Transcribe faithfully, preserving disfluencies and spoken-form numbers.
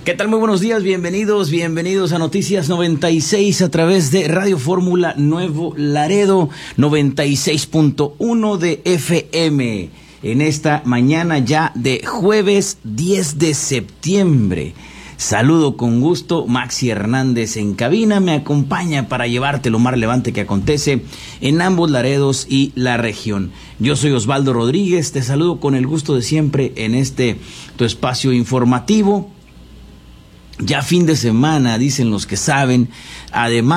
¿Qué tal? Muy buenos días, bienvenidos, bienvenidos a Noticias noventa y seis a través de Radio Fórmula Nuevo Laredo, noventa y seis punto uno de F M. En esta mañana ya de jueves diez de septiembre. Saludo con gusto, Maxi Hernández en cabina, me acompaña para llevarte lo más relevante que acontece en ambos Laredos y la región. Yo soy Osvaldo Rodríguez, te saludo con el gusto de siempre en este tu espacio informativo. Ya fin de semana, dicen los que saben, además